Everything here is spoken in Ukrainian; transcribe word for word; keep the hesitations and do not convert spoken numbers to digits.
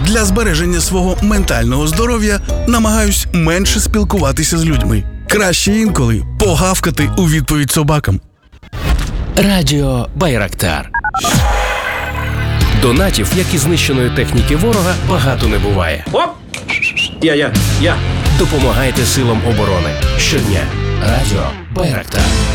Для збереження свого ментального здоров'я намагаюсь менше спілкуватися з людьми. Краще інколи погавкати у відповідь собакам. Радіо Байрактар. Донатів, як і знищеної техніки ворога, багато не буває. Оп! Я, я, я. Допомагайте силам оборони. Щодня. Радіо Байрактар.